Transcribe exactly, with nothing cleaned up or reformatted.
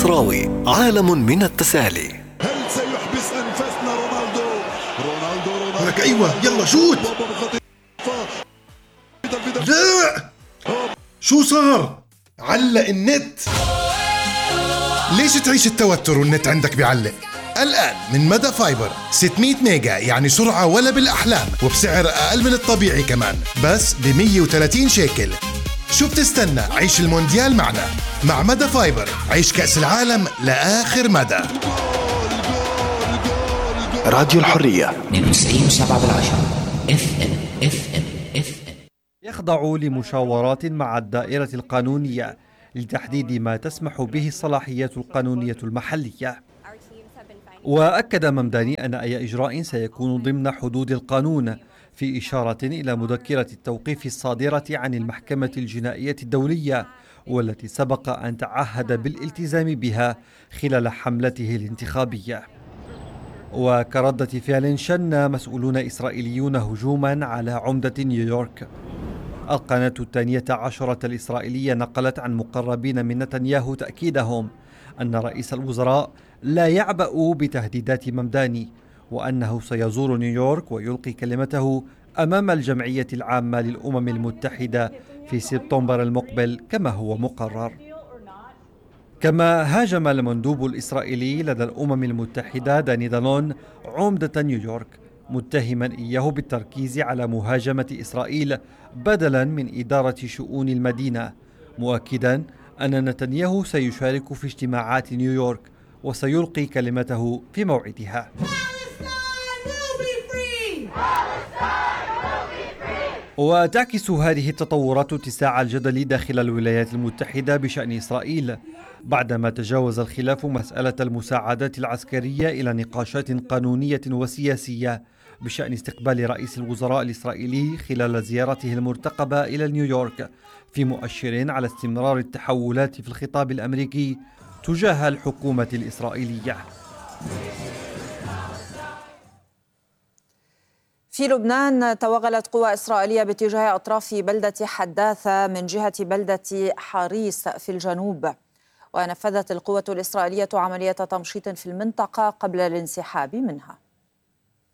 المصراوي، عالم من التسالي. هل سيحبس أنفاسنا رونالدو؟ رونالدو رونالدو لك أيوة يلا شوت. لا شو صار؟ علق النت. ليش تعيش التوتر والنت عندك بيعلق؟ الآن من مدى فايبر ستمية ميجا، يعني سرعة ولا بالأحلام، وبسعر أقل من الطبيعي كمان، بس ب مية وثلاثين شيكل. شو بتستنى؟ عيش المونديال معنا. مع مدى فايبر عيش كأس العالم لآخر مدى. راديو الحرية اثنين وتسعين فاصلة سبعة بالعشرة اف ام اف ام اف ام. يخضع لمشاورات مع الدائرة القانونية لتحديد ما تسمح به الصلاحيات القانونية المحلية. وأكد ممداني أن أي إجراء سيكون ضمن حدود القانون، في إشارة إلى مذكرة التوقيف الصادرة عن المحكمة الجنائية الدولية، والتي سبق أن تعهد بالالتزام بها خلال حملته الانتخابية. وكردة فعل شن مسؤولون إسرائيليون هجوما على عمدة نيويورك. القناة الثانية عشرة الإسرائيلية نقلت عن مقربين من نتنياهو تأكيدهم أن رئيس الوزراء لا يعبأ بتهديدات ممداني، وأنه سيزور نيويورك ويلقي كلمته أمام الجمعية العامة للأمم المتحدة في سبتمبر المقبل كما هو مقرر. كما هاجم المندوب الإسرائيلي لدى الأمم المتحدة داني دالون عمدة نيويورك، متهما إياه بالتركيز على مهاجمة إسرائيل بدلا من إدارة شؤون المدينة، مؤكدا أن نتنياهو سيشارك في اجتماعات نيويورك وسيلقي كلمته في موعدها. وتعكس هذه التطورات اتساع الجدل داخل الولايات المتحدة بشأن إسرائيل، بعدما تجاوز الخلاف مسألة المساعدات العسكرية إلى نقاشات قانونية وسياسية بشأن استقبال رئيس الوزراء الإسرائيلي خلال زيارته المرتقبة إلى نيويورك، في مؤشر على استمرار التحولات في الخطاب الأمريكي تجاه الحكومة الإسرائيلية. في لبنان توغلت قوى إسرائيلية باتجاه أطراف بلدة حداثة من جهة بلدة حاريس في الجنوب، ونفذت القوة الإسرائيلية عملية تمشيط في المنطقة قبل الانسحاب منها.